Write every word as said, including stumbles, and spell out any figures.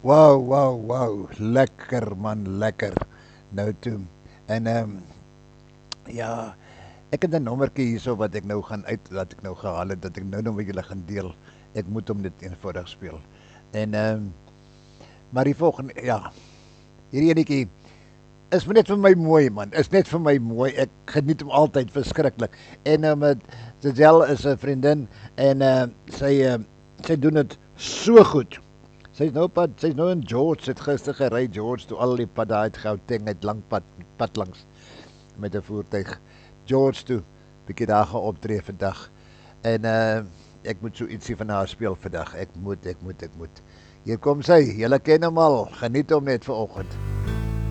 Wow, wow, wow. Lekker man, lekker. Nou toe. En ehm um, ja, ek het 'n nommertjie hierso wat ek nou gaan uit wat ek nou gehaal het dat ek nou nog met julle gaan deel. Ek moet hom dit eenvoudig speel. En ehm um, maar die volgende ja, hierdie enetjie is net vir my mooi man. Is net vir my mooi. Ek geniet hom altyd verskriklik. En ehm um, Giselle is 'n vriendin en uh sy uh, sy doen dit so goed. Sy's nou pad, sy's nou in George, sy het gister gery George toe al die pad daai uit Gauteng uit lank pad pad langs met 'n voertuig George toe. Bietjie daar gaan optree vandag. En uh ek moet so ietsie van haar speel vandag. Ek moet, ek moet, ek moet. Hier kom sy. Julle ken hom al. Geniet hom net vanoggend.